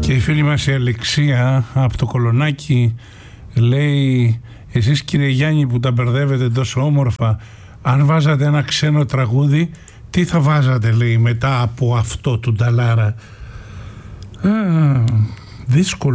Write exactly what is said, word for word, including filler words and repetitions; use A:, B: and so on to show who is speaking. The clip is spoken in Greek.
A: Και η φίλη μας η Αλεξία από το Κολονάκι λέει: εσείς κύριε Γιάννη που τα μπερδεύετε τόσο όμορφα, αν βάζατε ένα ξένο τραγούδι, τι θα βάζατε, λέει, μετά από αυτό του Νταλάρα? Α, δύσκολο.